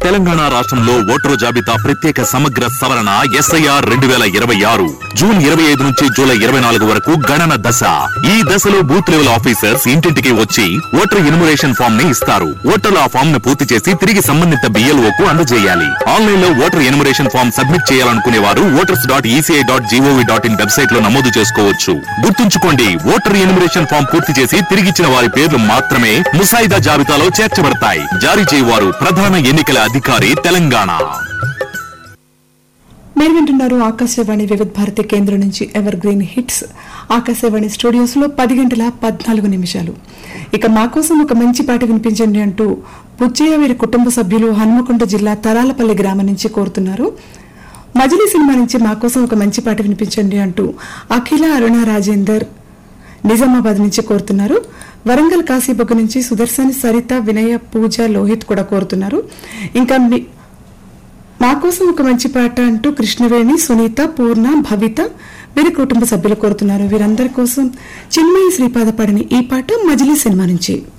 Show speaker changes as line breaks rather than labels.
తెలంగాణ రాష్ట్రంలో ఓటరు జాబితా ప్రత్యేక సమగ్ర సవరణ SIR 2026 జూన్ 25 నుంచి జూలై 24 వరకు గణన దశ. ఈ దశలో బూత్ లెవెల్ ఆఫీసర్స్ ఇంటింటికి వచ్చి ఓటర్ ఎన్యుమరేషన్ ఫామ్ ని ఇస్తారు. ఓటర్లు ఆ ఫామ్ ను పూర్తి చేసి తిరిగి సంబంధిత BLOకు అందజేయాలి. ఆన్లైన్ లో ఓటర్ ఎన్యుమరేషన్ ఫామ్ సబ్మిట్ చేయాలనుకునే వారు voters.eci.gov.in వెబ్సైట్ లో నమోదు చేసుకోవచ్చు. గుర్తుంచుకోండి, ఓటర్ ఎన్యుమరేషన్ ఫామ్ పూర్తి చేసి తిరిగిచ్చిన వారి పేర్లు మాత్రమే ముసాయిదా జాబితాలో చేర్చబడతాయి. జారీ చేయవారు ప్రధాన ఎన్నికల అధికారి, తెలంగాణ.
మీరు వింటున్నారు ఆకాశవాణి వివిధ భారతి కేంద్రం నుంచి ever green hits. Akashvani studios లో 10:14. ఇక మా కోసం ఒక మంచి పాట వినిపించండి అంటూ పుచ్చయ్య వీరి కుటుంబ సభ్యులు హన్మకొండ జిల్లా తరాలపల్లి గ్రామం నుంచి కోరుతున్నారు. మజిలీ సినిమా నుంచి మా కోసం ఒక మంచి పాట వినిపించండి అంటూ అఖిల, అరుణ, రాజేందర్ నిజామాబాద్ నుంచి కోరుతున్నారు. వరంగల్ కాశీబొగ్గ నుంచి సుదర్శన్, సరిత, వినయ, పూజ, లోహిత్ కూడా కోరుతున్నారు. ఇంకా మా కోసం ఒక మంచి పాట అంటూ కృష్ణవేణి, సునీత, పూర్ణ, భవిత వీరి కుటుంబ సభ్యులు కోరుతున్నారు. వీరందరి కోసం చిన్మయి శ్రీపాద పాడిన ఈ పాట మజిలీ సినిమా నుంచి.